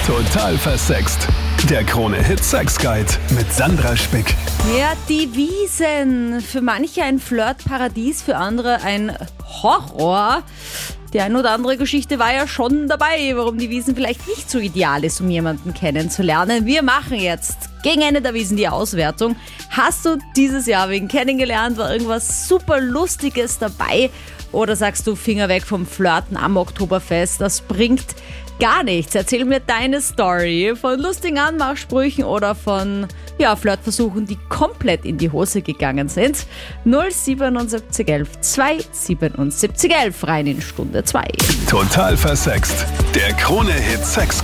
Total versext. Der Krone-Hit Sex Guide mit Sandra Spick. Ja, die Wiesn. Für manche ein Flirtparadies, für andere ein Horror. Die ein oder andere Geschichte war ja schon dabei, warum die Wiesn vielleicht nicht so ideal ist, um jemanden kennenzulernen. Wir machen jetzt gegen Ende der Wiesn die Auswertung. Hast du dieses Jahr wen kennengelernt? War irgendwas super Lustiges dabei? Oder sagst du, Finger weg vom Flirten am Oktoberfest? Das bringt gar nichts. Erzähl mir deine Story von lustigen Anmachsprüchen oder von Flirtversuchen, die komplett in die Hose gegangen sind. 07711 27711 rein in Stunde 2. Total versext. Der Krone-Hit Sex